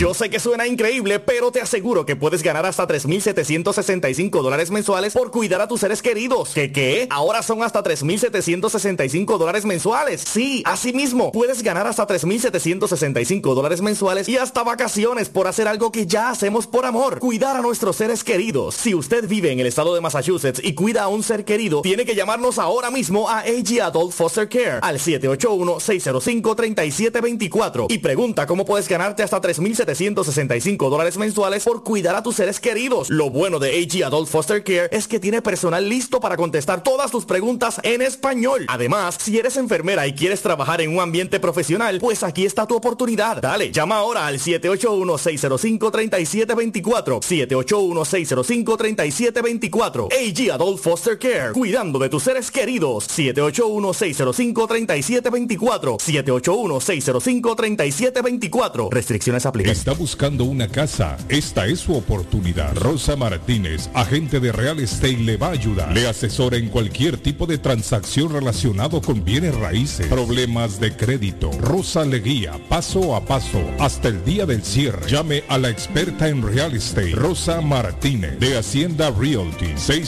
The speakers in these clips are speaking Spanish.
Yo sé que suena increíble, pero te aseguro que puedes ganar hasta $3,765 mensuales por cuidar a tus seres queridos. ¿Qué? Ahora son hasta $3,765 mensuales. Sí, así mismo. Puedes ganar hasta $3,765 mensuales y hasta vacaciones por hacer algo que ya hacemos por amor. Cuidar a nuestros seres queridos. Si usted vive en el estado de Massachusetts y cuida a un ser querido, tiene que llamarnos ahora mismo a AG Adult Foster Care al 781-605-3724 y pregunta cómo puedes ganarte hasta $3,765 mensuales por cuidar a tus seres queridos. Lo bueno de AG Adult Foster Care es que tiene personal listo para contestar todas tus preguntas en español. Además, si eres enfermera y quieres trabajar en un ambiente profesional, pues aquí está tu oportunidad. Dale, llama ahora al 781-605-3724. 781-605-3724. AG Adult Foster Care, cuidando de tus seres queridos. 781-605-3724. 781-605-3724. Restricciones aplican. ¿Está buscando una casa? Esta es su oportunidad. Rosa Martínez, agente de Real Estate, le va a ayudar. Le asesora en cualquier tipo de transacción relacionado con bienes raíces, problemas de crédito. Rosa le guía paso a paso hasta el día del cierre. Llame a la experta en Real Estate, Rosa Martínez, de Hacienda Realty,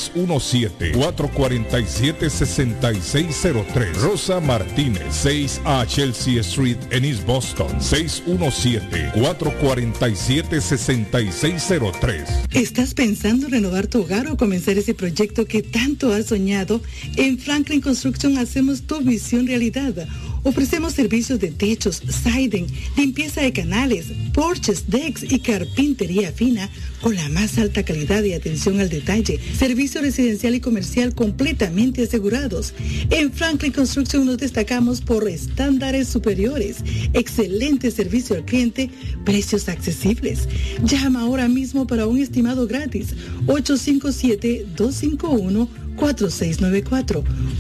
617-447-6603. Rosa Martínez, 6 Chelsea Street en East Boston, 617-447-6603. ¿Estás pensando en renovar tu hogar o comenzar ese proyecto que tanto has soñado? En Franklin Construction hacemos tu visión realidad. Ofrecemos servicios de techos, siding, limpieza de canales, porches, decks y carpintería fina con la más alta calidad y atención al detalle. Servicio residencial y comercial completamente asegurados. En Franklin Construction nos destacamos por estándares superiores, excelente servicio al cliente, precios accesibles. Llama ahora mismo para un estimado gratis. 857-251-4694.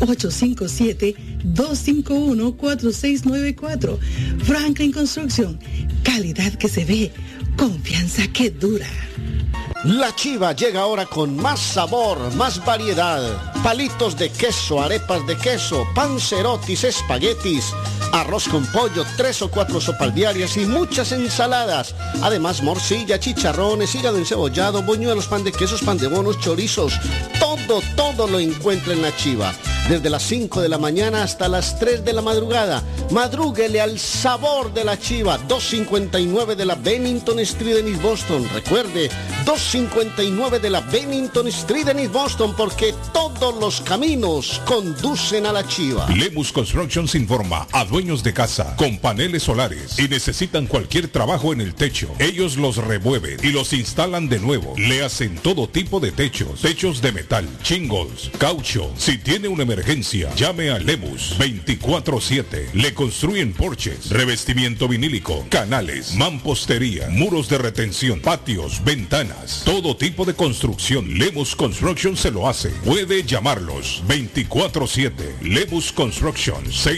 857-251-4694. Franklin Construction. Calidad que se ve. Confianza que dura. La Chiva llega ahora con más sabor, más variedad. Palitos de queso, arepas de queso, panzerotis, espaguetis, arroz con pollo, 3 o 4 sopas diarias y muchas ensaladas. Además, morcilla, chicharrones, hígado encebollado, buñuelos, pan de quesos, pan de bonos, chorizos. Todo lo encuentra en La Chiva. Desde las 5 de la mañana hasta las 3 de la madrugada. Madrúguele al sabor de La Chiva. 259 de la Bennington Street en East Boston. Recuerde, 259 de la Bennington Street en East Boston, porque todos los caminos conducen a La Chiva. Lemus Constructions informa a dueños de casa con paneles solares y necesitan cualquier trabajo en el techo. Ellos los remueven y los instalan de nuevo. Le hacen todo tipo de techos de metal, shingles, caucho. Si tiene una emergencia, llame a Lemus 24/7. Le construyen porches, revestimiento vinílico, canales, mampostería, muros de retención, patios, ventanas, todo tipo de construcción. Lemus Construction se lo hace. Puede llamarlos 24/7. Lemus Construction,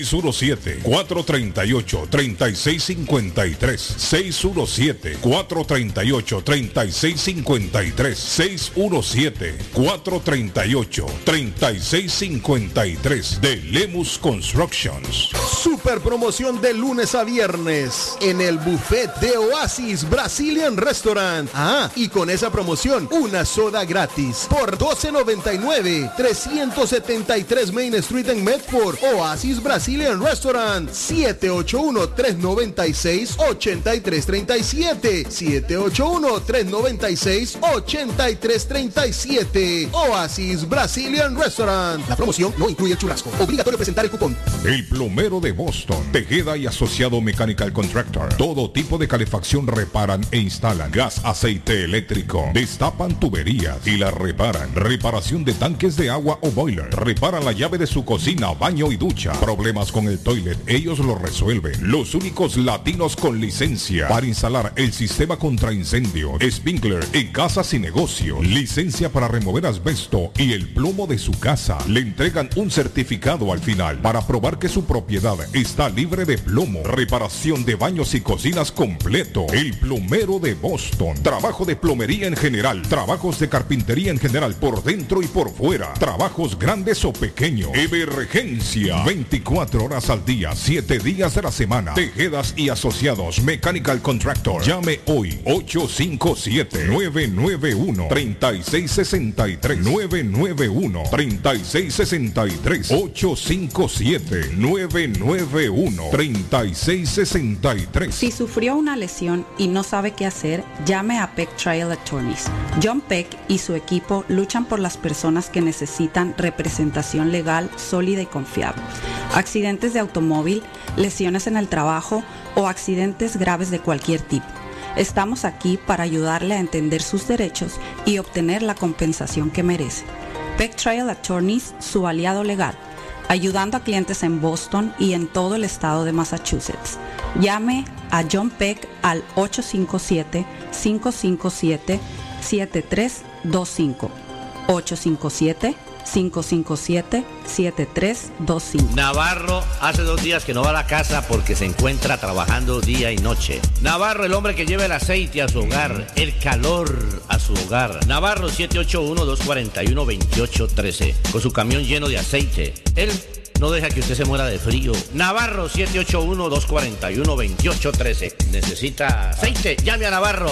617-438-3653. 617-438-3653. 617-438-3653 de Lemus Constructions. Super promoción de lunes a viernes en el buffet de Oasis Brazilian Restaurant. Y con esa promoción, una soda gratis por $12.99. 373 Main Street en Medford. Oasis Brazilian Restaurant. 781-396-8337. 781-396-8337. Oasis Brazilian Restaurant. La promoción no incluye el churrasco. Obligatorio presentar el cupón. El Plomero de Boston, Tejeda y Asociado Mechanical Contractor. Todo tipo de calefacción reparan e instalan. Gas, aceite eléctrico. Destapan tuberías y las reparan. Reparación de tanques de agua o boiler. Reparan la llave de su cocina, baño y ducha. Problemas con el toilet, ellos lo resuelven. Los únicos latinos con licencia para instalar el sistema contra incendio, sprinkler en casas y negocio. Licencia para remover asbesto y el plomo de su casa. Le entregan un certificado al final para probar que su propiedad está libre de plomo. Reparación de baños y cocinas completo. El Plomero de Boston. Trabajo de plomería en general. Trabajos de carpintería en general por dentro y por fuera. Trabajos grandes o pequeños. Emergencia. 24 horas al día, 7 días de la semana. Tejedas y Asociados Mechanical Contractor. Llame hoy 857-991-3663. 991-3663. 857-991-3663. Si sufrió una lesión y no sabe qué hacer, llame a Peck Trial Attorneys. John Peck y su equipo luchan por las personas que necesitan representación legal sólida y confiable. Accidentes de automóvil, lesiones en el trabajo o accidentes graves de cualquier tipo. Estamos aquí para ayudarle a entender sus derechos y obtener la compensación que merece. Peck Trial Attorneys, su aliado legal, ayudando a clientes en Boston y en todo el estado de Massachusetts. Llame a John Peck al 857-557-7325. 857-557-7325. Navarro hace 2 días que no va a la casa porque se encuentra trabajando día y noche. Navarro, el hombre que lleva el aceite a su hogar, el calor a su hogar. Navarro, 781-241-2813. Con su camión lleno de aceite. Él no deja que usted se muera de frío. Navarro, 781-241-2813. ¿Necesita aceite? Llame a Navarro,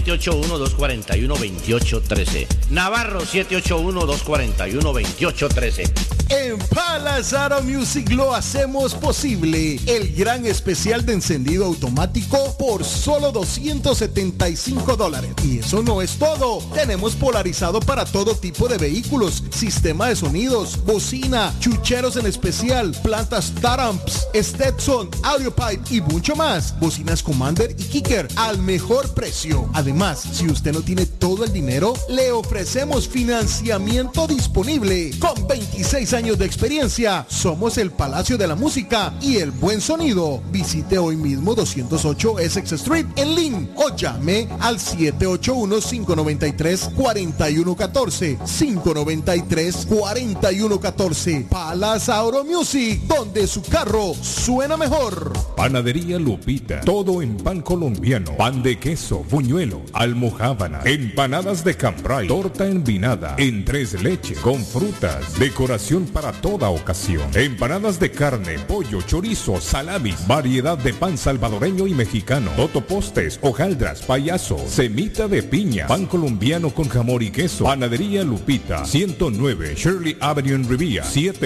781-241-2813. Navarro, 781-241-2813. En Palace Auto Music lo hacemos posible. El gran especial de encendido automático por solo $275. Y eso no es todo. Tenemos polarizado para todo tipo de vehículos, sistema de sonidos, bocina, chucheros en especial, plantas Taramps, Stetson, Audiopipe y mucho más. Bocinas Commander y Kicker al mejor precio. Además, si usted no tiene todo el dinero, le ofrecemos financiamiento disponible. Con 26 años de experiencia, somos el Palacio de la Música y el Buen Sonido. Visite hoy mismo 208 Essex Street en Lynn o llame al 781-593-4114. 593-4114. Palace Auto Music, donde su carro suena mejor. Panadería Lupita, todo en pan colombiano, pan de queso, buñuelo, almojábana, empanadas de cambray, torta envinada, en 3 leches, con frutas, decoración para toda ocasión, empanadas de carne, pollo, chorizo, salamis, variedad de pan salvadoreño y mexicano, totopostes, hojaldras, payaso, semita de piña, pan colombiano con jamón y queso. Panadería Lupita, 109 Shirley Avenue en Rivia,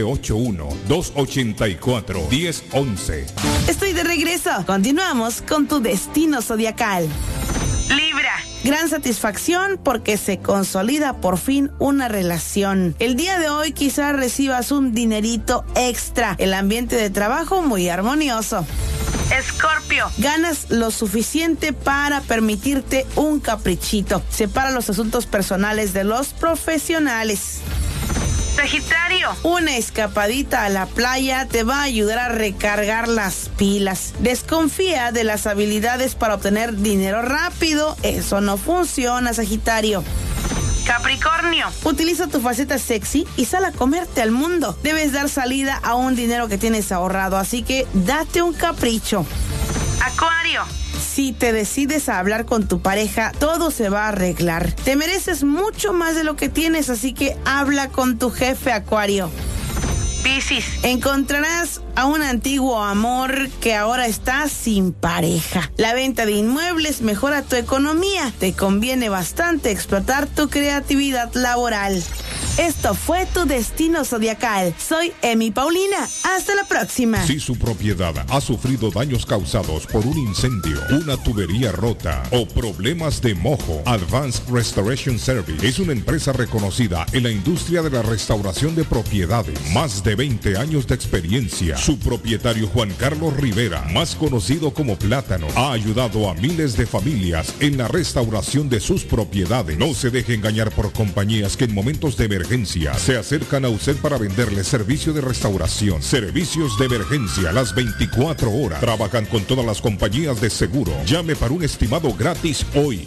781-284-1011. Estoy de regreso. Continuamos con tu destino zodiacal. Libra. Gran satisfacción porque se consolida por fin una relación. El día de hoy quizás recibas un dinerito extra. El ambiente de trabajo muy armonioso. Escorpio, ganas lo suficiente para permitirte un caprichito. Separa los asuntos personales de los profesionales. Sagitario, una escapadita a la playa te va a ayudar a recargar las pilas. Desconfía de las habilidades para obtener dinero rápido. Eso no funciona, Sagitario. Capricornio, utiliza tu faceta sexy y sal a comerte al mundo. Debes dar salida a un dinero que tienes ahorrado, así que date un capricho. Acuario, si te decides a hablar con tu pareja, todo se va a arreglar. Te mereces mucho más de lo que tienes, así que habla con tu jefe, Acuario. Piscis, encontrarás a un antiguo amor que ahora está sin pareja. La venta de inmuebles mejora tu economía. Te conviene bastante explotar tu creatividad laboral. Esto fue tu destino zodiacal. Soy Emi Paulina. Hasta la próxima. Si su propiedad ha sufrido daños causados por un incendio, una tubería rota o problemas de mojo, Advanced Restoration Service es una empresa reconocida en la industria de la restauración de propiedades. Más de 20 años de experiencia. Su propietario Juan Carlos Rivera, más conocido como Plátano, ha ayudado a miles de familias en la restauración de sus propiedades. No se deje engañar por compañías que en momentos de emergencia se acercan a usted para venderle servicio de restauración, servicios de emergencia las 24 horas. Trabajan con todas las compañías de seguro. Llame para un estimado gratis hoy.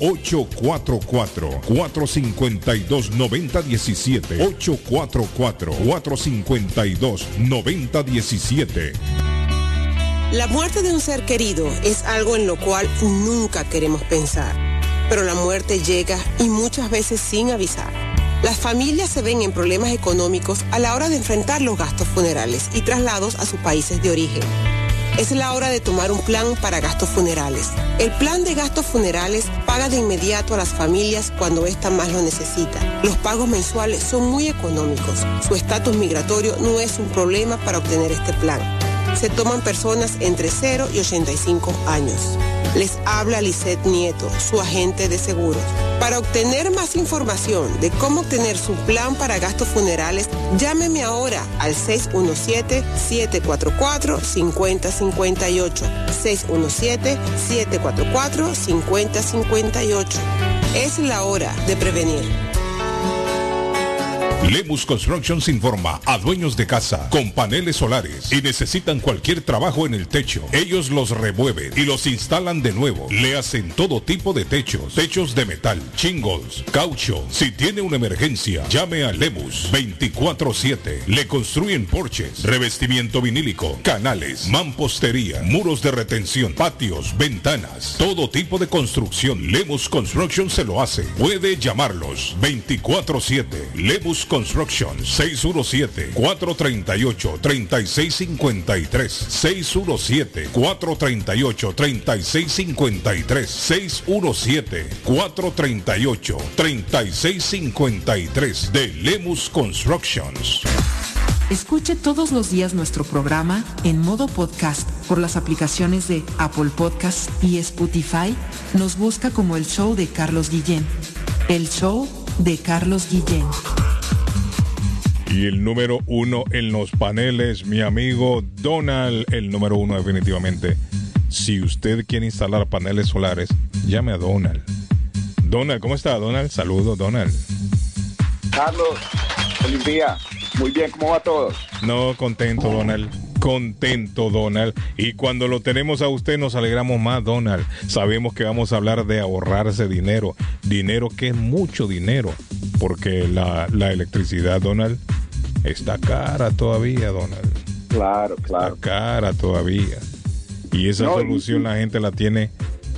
844-452-9017. 844-452-9017. La muerte de un ser querido es algo en lo cual nunca queremos pensar, pero la muerte llega y muchas veces sin avisar. Las familias se ven en problemas económicos a la hora de enfrentar los gastos funerales y traslados a sus países de origen. Es la hora de tomar un plan para gastos funerales. El plan de gastos funerales paga de inmediato a las familias cuando ésta más lo necesita. Los pagos mensuales son muy económicos. Su estatus migratorio no es un problema para obtener este plan. Se toman personas entre 0 y 85 años. Les habla Lisette Nieto, su agente de seguros. Para obtener más información de cómo obtener su plan para gastos funerales, llámeme ahora al 617-744-5058. 617-744-5058. Es la hora de prevenir. Lemus Constructions informa a dueños de casa con paneles solares y necesitan cualquier trabajo en el techo. Ellos los remueven y los instalan de nuevo. Le hacen todo tipo de techos de metal, shingles, caucho. Si tiene una emergencia, llame a Lemus 24/7. Le construyen porches, revestimiento vinílico, canales, mampostería, muros de retención, patios, ventanas, todo tipo de construcción. Lemus Construction se lo hace. Puede llamarlos 24/7. Lemus Construction 617-438-3653 617-438-3653 617-438-3653 de Lemus Constructions. Escuche todos los días nuestro programa en modo podcast por las aplicaciones de Apple Podcast y Spotify. Nos busca como El Show de Carlos Guillén. El Show de Carlos Guillén. Y el número 1 en los paneles, mi amigo Donald, el número 1 definitivamente. Si usted quiere instalar paneles solares, llame a Donald. Donald, ¿cómo está, Donald? Saludos, Donald. Carlos, feliz día. Muy bien, ¿cómo va todo? No, contento, Donald. Contento, Donald. Y cuando lo tenemos a usted nos alegramos más, Donald. Sabemos que vamos a hablar de ahorrarse dinero. Dinero que es mucho dinero. Porque la electricidad, Donald, está cara todavía, Donald. Claro. Está cara todavía. Y esa solución la gente la tiene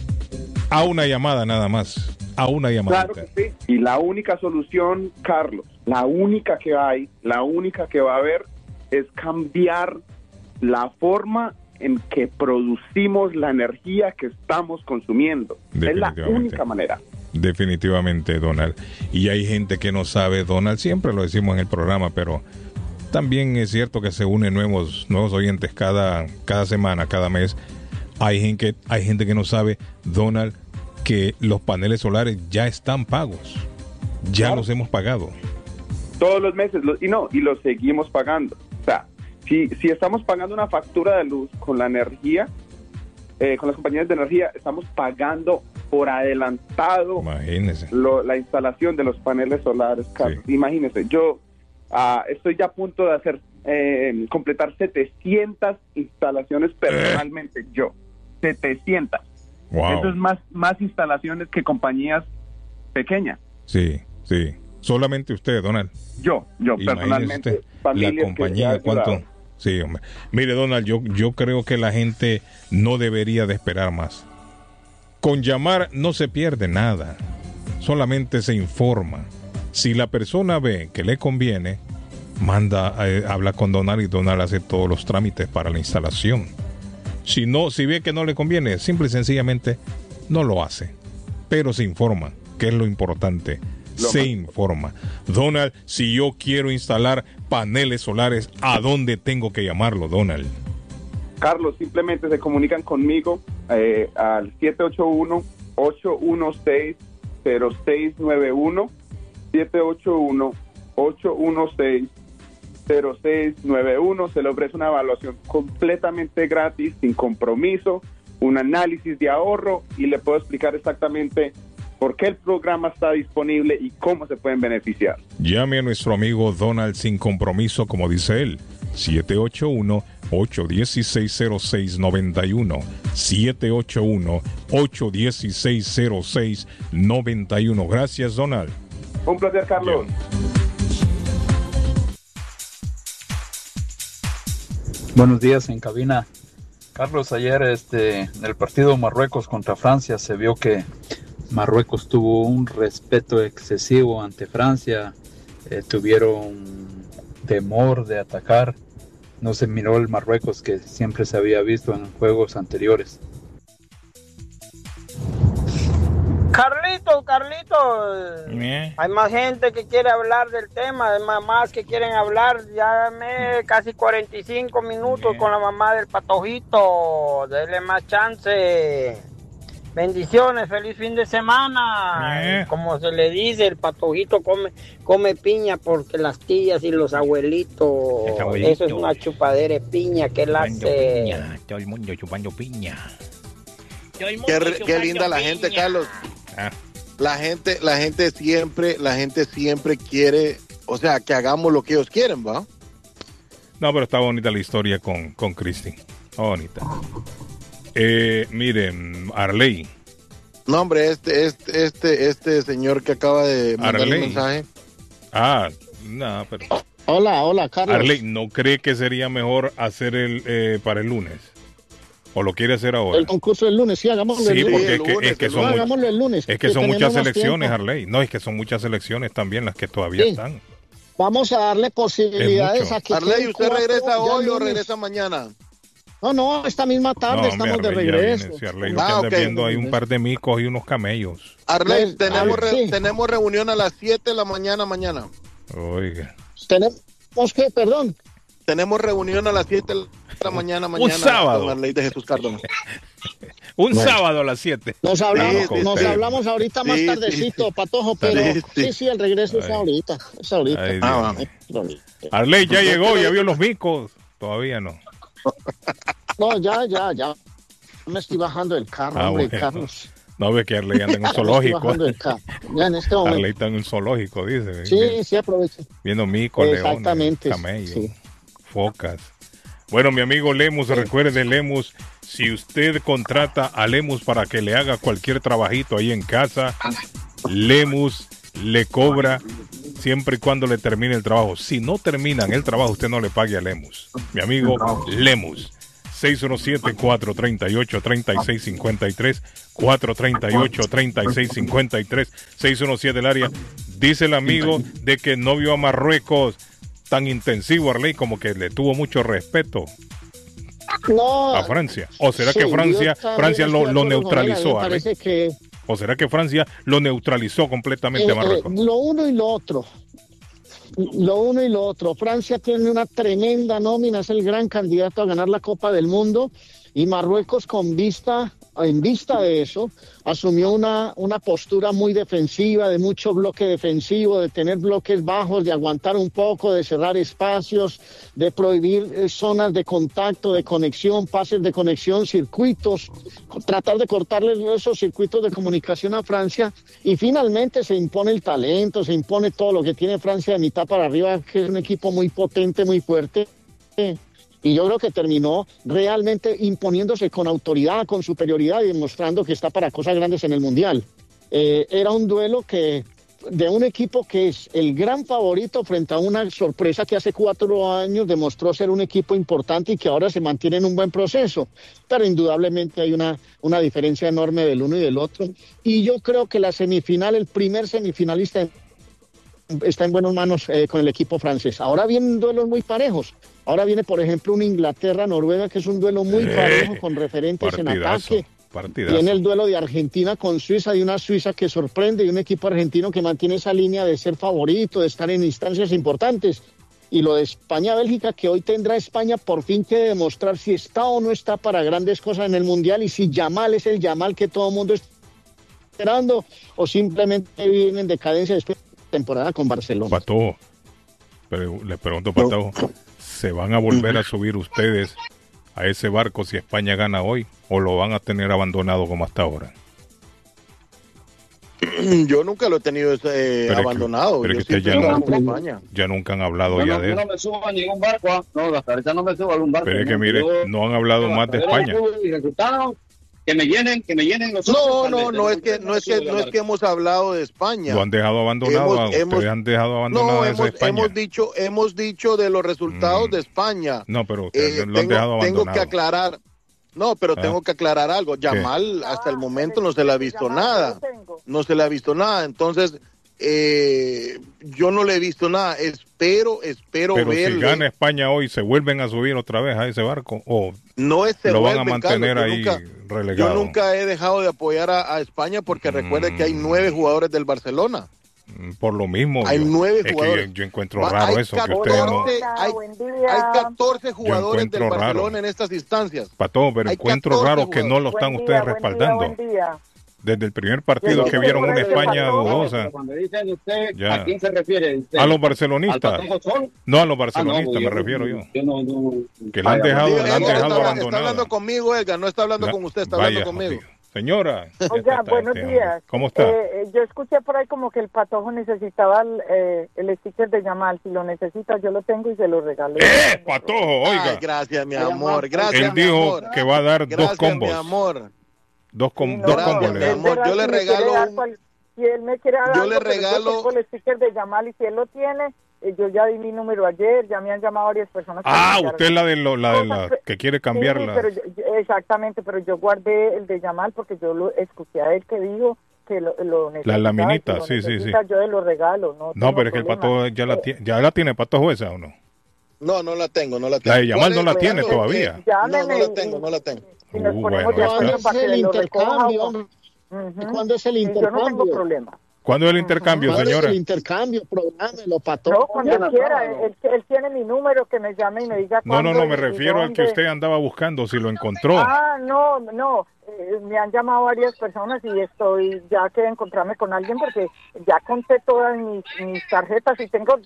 a una llamada nada más. A una llamada. Claro que sí. Y la única solución, Carlos, la única que hay, la única que va a haber es cambiar la forma en que producimos la energía que estamos consumiendo. Es la única manera. Definitivamente, Donald. Y hay gente que no sabe, Donald, siempre lo decimos en el programa, pero también es cierto que se unen nuevos oyentes cada semana, cada mes. Hay gente que no sabe, Donald, que los paneles solares ya están pagos. Ya los hemos pagado. Todos los meses, y los seguimos pagando. O sea, si estamos pagando una factura de luz con la energía, con las compañías de energía, estamos pagando por adelantado. Imagínese. La instalación de los paneles solares, Carlos. Sí. Imagínese, yo estoy ya a punto de hacer completar 700 instalaciones personalmente, yo. 700. Wow. Eso es más instalaciones que compañías pequeñas. Sí. Solamente usted, Donald. Yo personalmente. La compañía, ¿cuánto? Sí, hombre. Mire, Donald, yo creo que la gente no debería de esperar más. Con llamar no se pierde nada. Solamente se informa. Si la persona ve que le conviene, habla con Donald y Donald hace todos los trámites para la instalación. Si ve que no le conviene, simple y sencillamente no lo hace. Pero se informa, que es lo importante. Se informa. Donald, si yo quiero instalar paneles solares, ¿a dónde tengo que llamarlo, Donald? Carlos, simplemente se comunican conmigo al 781-816-0691, 781-816-0691. Se le ofrece una evaluación completamente gratis, sin compromiso, un análisis de ahorro y le puedo explicar exactamente por qué el programa está disponible y cómo se pueden beneficiar. Llame a nuestro amigo Donald sin compromiso, como dice él, 781-816-0691, 781-816-0691. Gracias, Donald. Un placer, Carlos. Bien. Buenos días en cabina. Carlos, ayer en el partido Marruecos contra Francia se vio que Marruecos tuvo un respeto excesivo ante Francia, tuvieron temor de atacar no se miró el Marruecos que siempre se había visto en juegos anteriores. Carlitos, hay más gente que quiere hablar del tema, hay mamás que quieren hablar. Ya me casi 45 minutos con la mamá del Patojito. Dele más chance. Bendiciones, feliz fin de semana. Como se le dice, el Patojito come piña porque las tías y los abuelitos. Eso es una chupadera de piña que él hace. Todo el mundo chupando piña. Qué linda la gente, Carlos. La gente siempre quiere, o sea, que hagamos lo que ellos quieren, ¿va? No, pero está bonita la historia con Cristi. Bonita. Miren, Arley. No, hombre, este señor que acaba de mandar un mensaje. No, pero... Hola, Carlos. Arley, ¿no cree que sería mejor hacer para el lunes? ¿O lo quiere hacer ahora? El concurso del lunes, sí, hagámoslo el lunes. Sí, porque hagámoslo el lunes. Es que son muchas selecciones, Arley. No, es que son muchas selecciones también las que todavía están. Vamos a darle posibilidades a que... Arley, ¿usted regresa hoy o regresa mañana? No, esta misma tarde estamos de regreso. Si Arley lo que anda viendo hay un par de micos y unos camellos. Arley, tenemos reunión a las 7 de la mañana. Oiga. ¿Tenemos qué, perdón? Tenemos reunión a las 7 de la mañana. Un sábado. Con Arley de Jesús Cárdenas. Sábado a las 7. Nos hablamos ahorita más tardecito, Patojo, pero sí, el regreso es ahorita. Arley ya llegó, ya vio los micos. Todavía no. No, ya. Me estoy bajando del carro, hombre, bueno. Carlos. No, ve que Arley anda en un zoológico. Ya en este momento. Arley está en un zoológico, dice. Sí, aprovecho. Viendo micos, leones, camellos, focas. Bueno, mi amigo Lemus, recuerde, Lemus, si usted contrata a Lemus para que le haga cualquier trabajito ahí en casa, Lemus le cobra siempre y cuando le termine el trabajo. Si no terminan el trabajo, usted no le pague a Lemus. Mi amigo Lemus, 617-438-3653, 438-3653, 617 el área. Dice el amigo de que no vio a Marruecos tan intensivo, Arley, como que le tuvo mucho respeto a Francia. ¿O será que Francia lo neutralizó, Arley? ¿O será que Francia lo neutralizó completamente a Marruecos? Lo uno y lo otro. Francia tiene una tremenda nómina, es el gran candidato a ganar la Copa del Mundo, y Marruecos en vista de eso, asumió una postura muy defensiva, de mucho bloque defensivo, de tener bloques bajos, de aguantar un poco, de cerrar espacios, de prohibir zonas de contacto, de conexión, pases de conexión, circuitos, tratar de cortarle esos circuitos de comunicación a Francia, y finalmente se impone el talento, se impone todo lo que tiene Francia de mitad para arriba, que es un equipo muy potente, muy fuerte. Y yo creo que terminó realmente imponiéndose con autoridad, con superioridad y demostrando que está para cosas grandes en el Mundial. Era un duelo de un equipo que es el gran favorito frente a una sorpresa que hace 4 años demostró ser un equipo importante y que ahora se mantiene en un buen proceso. Pero indudablemente hay una diferencia enorme del uno y del otro. Y yo creo que el primer semifinalista está en buenas manos con el equipo francés. Ahora vienen duelos muy parejos. Ahora viene, por ejemplo, un Inglaterra-Noruega, que es un duelo muy parejo con referentes en ataque. Viene el duelo de Argentina con Suiza, y una Suiza que sorprende, y un equipo argentino que mantiene esa línea de ser favorito, de estar en instancias importantes. Y lo de España-Bélgica, que hoy tendrá España por fin que demostrar si está o no está para grandes cosas en el Mundial, y si Yamal es el Yamal que todo el mundo está esperando, o simplemente viene en decadencia después de la temporada con Barcelona. Patojo, pero le pregunto, Patojo, ¿se van a volver a subir ustedes a ese barco si España gana hoy, o lo van a tener abandonado como hasta ahora? Yo nunca lo he tenido abandonado. Pero que ya nunca han hablado ya de eso. Yo no me subo a ningún barco, no, hasta ahorita no me subo a algún barco. Pero es que mire, no han hablado más de España. Que me llenen nosotros. No es que hemos hablado de España. Lo han dejado abandonado. Ustedes han dejado abandonado a España. Hemos dicho de los resultados de España. No, pero ustedes lo han dejado abandonado. Tengo que aclarar. No, pero tengo que aclarar algo. Yamal hasta el momento no se le ha visto nada. Entonces, yo no le he visto nada. Espero pero verle. Si gana España hoy, ¿se vuelven a subir otra vez a ese barco? ¿O no lo van a mantener, Carlos, ahí relegado? Yo nunca he dejado de apoyar a España porque recuerde que hay 9 jugadores del Barcelona. Por lo mismo. Hay 9 jugadores. Que yo encuentro raro eso. 14, que usted no... hay 14 jugadores del Barcelona en estas instancias. Pato, pero encuentro raro que no lo están ustedes respaldando. Buen día. Desde el primer partido que vieron una España dudosa. Cuando dicen usted, ¿a quién se refiere usted? A los barcelonistas. No, a los barcelonistas me refiero yo. Que la han dejado abandonada. Está hablando conmigo, Edgar, no está hablando con usted, está hablando conmigo. Señora. Oiga, buenos días. ¿Cómo está? Yo escuché por ahí como que el Patojo necesitaba el sticker de Yamal. Si lo necesita, yo lo tengo y se lo regalo. Patojo, oiga. Ay, gracias, mi amor. Gracias, Él dijo que va a dar gracias, 2 combos. Mi amor. Dos combos. Mi amor, yo le regalo si él me quiere dar yo algo, le regalo yo tengo el sticker de Yamal y si él lo tiene, yo ya di mi número ayer, ya me han llamado varias personas. Usted es la de la que quiere cambiarla. Sí, pero exactamente, pero yo guardé el de Yamal porque yo lo escuché a él que dijo que lo necesitaba. La laminita, sí. Yo lo regalo. No, pero es que el Patojo ya la tiene, Patojo esa, ¿o no? No la tengo. La de Yamal no la tiene todavía. No la tengo. Si nos ponemos de acuerdo para que lo recoja. ¿Cuándo es el intercambio? Yo no tengo problema. ¿Cuándo es el intercambio, señora? ¿Cuándo es el intercambio? Prográmelo, Pato. No, cuando quiera. Él tiene mi número, que me llame y me diga cuándo. No, me refiero al que usted andaba buscando, si lo encontró. No. Me han llamado varias personas y ya que encontrarme con alguien porque ya conté todas mis tarjetas y tengo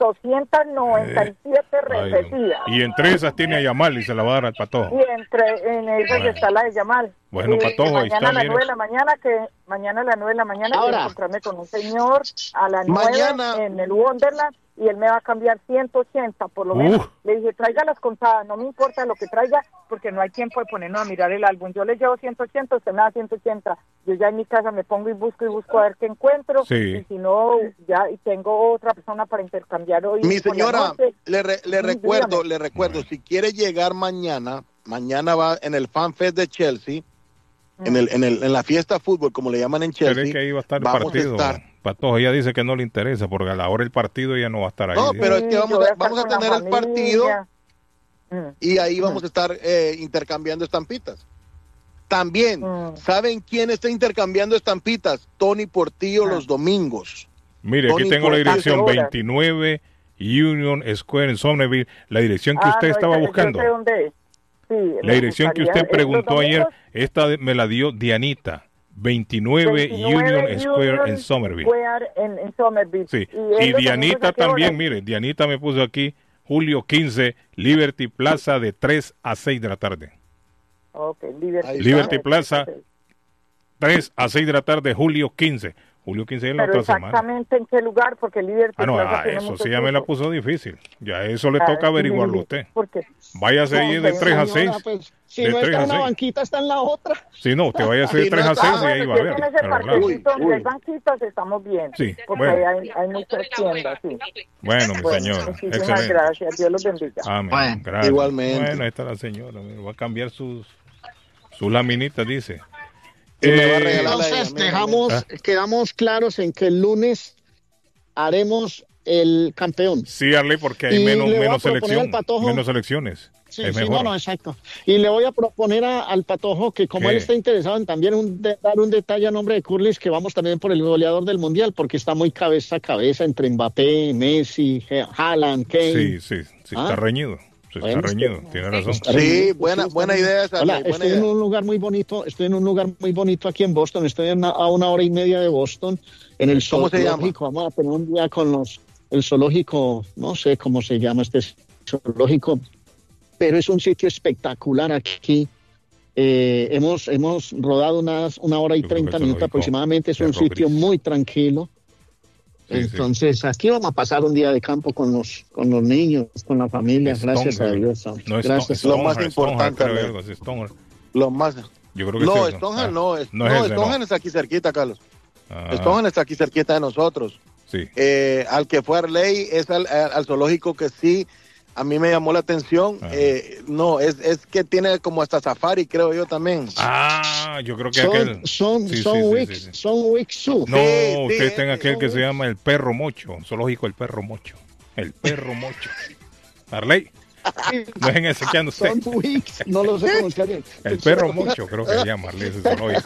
297 repetidas. Y entre esas tiene a Yamal y se la va a dar al Patojo. Y en esas está la de Yamal. Bueno, Patojo, ahí está. Mañana a las 9 de la mañana quiero encontrarme con un señor a las 9 en el Wonderland y él me va a cambiar 180 por lo menos. Le dije, traiga las contadas, no me importa lo que traiga porque no hay tiempo de ponernos a mirar el álbum. Yo le llevo 180, usted me da 180. Yo ya en mi casa me pongo y busco a ver qué encuentro. Sí. Y si no, ya y tengo otra persona para intercambiar hoy. Mi señora, le recuerdo, si quiere llegar mañana va en el Fan Fest de Chelsea, en la fiesta fútbol, como le llaman en Chelsea. Pero es que ahí va a estar el partido. Patojo, ella dice que no le interesa porque a la hora del partido ella no va a estar ahí. No, pero es que vamos a tener el partido y ahí vamos a estar intercambiando estampitas. También, ¿saben quién está intercambiando estampitas? Tony Portillo los domingos. Mire, aquí tengo la dirección 29 Union Square en Somerville, la dirección que usted estaba buscando. Yo sé dónde es. Sí, la dirección que usted preguntó ayer, esta me la dio Dianita. 29 Union Square en Somerville. En Somerville. Sí. Y Dianita también, mire, Dianita me puso aquí, julio 15, Liberty Plaza de 3 a 6 de la tarde. Okay, Liberty Plaza, 3 a 6 de la tarde, julio 15. Julio 15 es la otra semana. Exactamente en qué lugar, porque Liberty Plaza tiene eso sí ya me la puso difícil. Ya eso le toca averiguarlo a usted. Váyase ahí de 3 a 6. Pues, si no está en una banquita, está en la otra. Sí, no, usted váyase de 3 a 6 y ahí va a ver. En ese parquecito donde hay banquitas estamos bien. Sí, porque hay muchas tiendas, sí. Bueno, mi señora. Muchísimas gracias. Dios los bendiga. Amén. Gracias. Igualmente. Bueno, ahí está la señora. Va a cambiar sus laminitas, dice. Entonces quedamos claros en que el lunes haremos el campeón. Sí, Arley, porque hay menos selecciones. Sí, no, exacto. Y le voy a proponer al Patojo que como él está interesado en también dar un detalle a nombre de Curlis, que vamos también por el goleador del Mundial, porque está muy cabeza a cabeza entre Mbappé, Messi, Haaland, Kane. Sí, está reñido. Está reñido, tiene razón. Sí, buena idea esa. Hola, estoy en un lugar muy bonito aquí en Boston, estoy a 1 hora y media de Boston, en el zoológico. Vamos a tener un día con el zoológico, no sé cómo se llama este zoológico, pero es un sitio espectacular aquí. Hemos rodado una hora y 30 minutos aproximadamente, es un sitio muy tranquilo. Entonces, aquí vamos a pasar un día de campo con los niños, con la familia, gracias a Dios. Gracias. Lo más importante. Lo más. Yo creo que Stonehenge no. Stonehenge está aquí cerquita, Carlos. Stonehenge está aquí cerquita de nosotros. Sí. Al que fue Arley es al zoológico que sí a mí me llamó la atención. No, es que tiene como hasta safari, creo yo también. Yo creo que son Wix. No, usted está en aquel que se llama el perro mocho, zoológico el perro mocho. El perro mocho. Arley. No es en ese que anda usted. Son Wix, no lo sé pronunciar bien. El perro mocho, creo que se llama Arley, ese zoológico.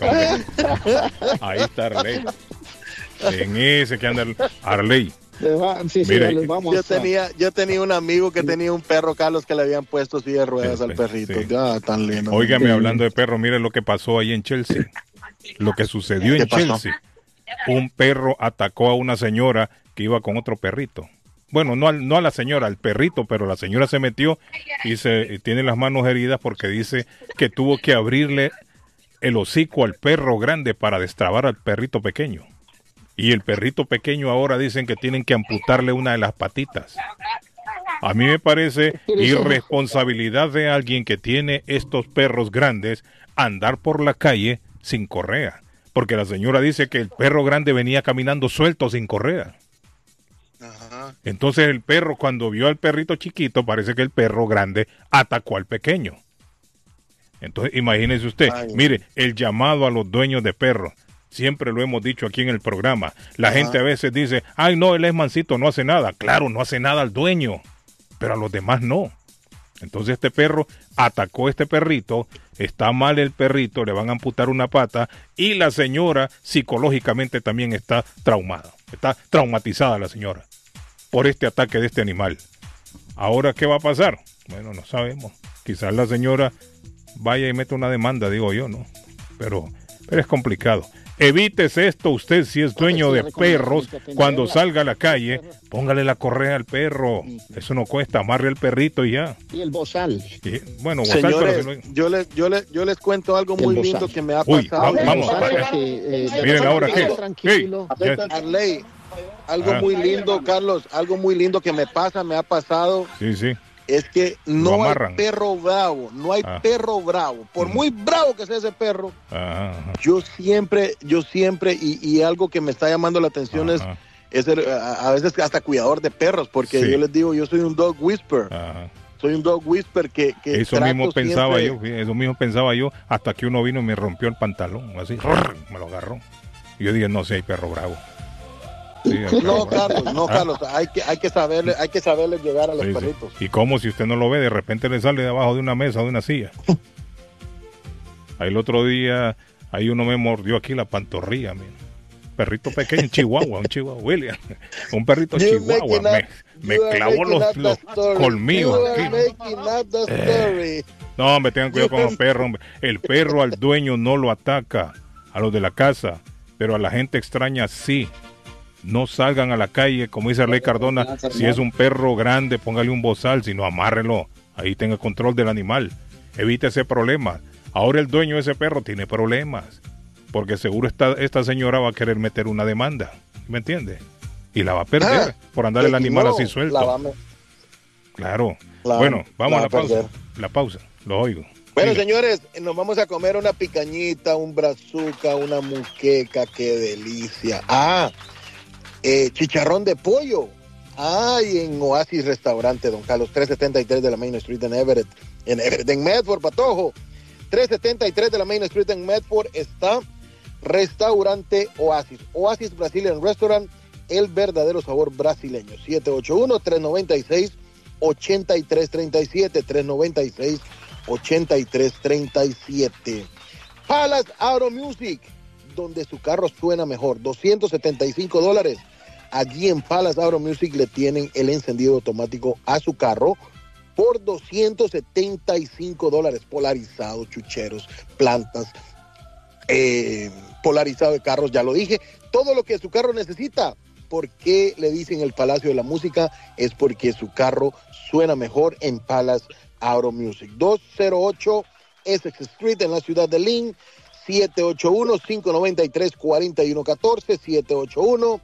Ahí está Arley. En ese que anda Arley. Mire, yo tenía un amigo que tenía un perro, Carlos, que le habían puesto silla de ruedas al perrito. Tan lindo. Óigame, hablando de perro, mire lo que pasó ahí en Chelsea. Lo que sucedió en Chelsea. Un perro atacó a una señora que iba con otro perrito. Bueno, no a la señora, al perrito, pero la señora se metió y tiene las manos heridas porque dice que tuvo que abrirle el hocico al perro grande para destrabar al perrito pequeño. Y el perrito pequeño ahora dicen que tienen que amputarle una de las patitas. A mí me parece irresponsabilidad de alguien que tiene estos perros grandes andar por la calle sin correa. Porque la señora dice que el perro grande venía caminando suelto sin correa. Entonces el perro, cuando vio al perrito chiquito, parece que el perro grande atacó al pequeño. Entonces imagínese usted, mire, el llamado a los dueños de perros. Siempre lo hemos dicho aquí en el programa. La gente a veces dice, ay no, él es mansito, no hace nada. Claro, no hace nada al dueño, pero a los demás no. Entonces este perro atacó a este perrito, está mal el perrito, le van a amputar una pata y la señora psicológicamente también está traumada. Está traumatizada la señora por este ataque de este animal. Ahora, ¿qué va a pasar? Bueno, no sabemos. Quizás la señora vaya y meta una demanda, digo yo, ¿no? Pero es complicado. Evítese esto usted si es dueño de perros. Cuando salga a la calle, póngale la correa al perro. Eso no cuesta, amarre el perrito y ya. Y el bozal. Bueno, bozal, señores, pero yo les cuento algo muy lindo que me ha pasado. Vamos. Miren ahora qué. Arley, algo muy lindo, Carlos, algo muy lindo que me ha pasado. Sí. Es que no hay perro bravo, perro bravo. Por muy bravo que sea ese perro, yo siempre, y algo que me está llamando la atención es a veces hasta cuidador de perros, porque yo les digo, yo soy un dog whisperer. Soy un dog whisperer que eso mismo pensaba yo, hasta que uno vino y me rompió el pantalón, así, me lo agarró. Y yo dije, no sé, hay perro bravo. Sí, Carlos, hay que saberle llegar a los perritos. Y como si usted no lo ve, de repente le sale de abajo de una mesa o de una silla. Ahí el otro día, ahí uno me mordió aquí la pantorrilla, mira. Perrito pequeño, un chihuahua, William. Un perrito chihuahua, me clavó los colmillos aquí. No, hombre, tengan cuidado con los perros, hombre. El perro al dueño no lo ataca, a los de la casa, pero a la gente extraña sí. No salgan a la calle, como dice Arley Cardona, si es un perro grande, póngale un bozal, si no, amárrelo, ahí tenga control del animal, evite ese problema. Ahora el dueño de ese perro tiene problemas, porque seguro esta señora va a querer meter una demanda, ¿me entiende? Y la va a perder por andar el animal así suelto. Claro. Bueno, vamos a la pausa, lo oigo. Bueno, señores, nos vamos a comer una picañita, un brazuca, una muqueca, qué delicia. Chicharrón de pollo. En Oasis Restaurante, Don Carlos, 373 de la Main Street en Everett, en Medford, Patojo. 373 de la Main Street en Medford está Restaurante Oasis. Oasis Brazilian Restaurant, el verdadero sabor brasileño. 781-396-8337. 396-8337. Palace Auto Music, donde su carro suena mejor. $275. Allí en Palace Auto Music le tienen el encendido automático a su carro por $275. Polarizado, chucheros, plantas, polarizado de carros, ya lo dije. Todo lo que su carro necesita. ¿Por qué le dicen el Palacio de la Música? Es porque su carro suena mejor en Palace Auto Music. 208 Essex Street en la ciudad de Lynn. 781-593-4114,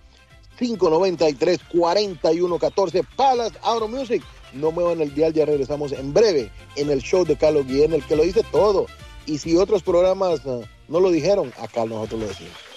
781-593-4114, Palace Auto Music. No muevan el dial, ya regresamos en breve en el show de Carlos Guillén, el que lo dice todo. Y si otros programas no lo dijeron, acá nosotros lo decimos.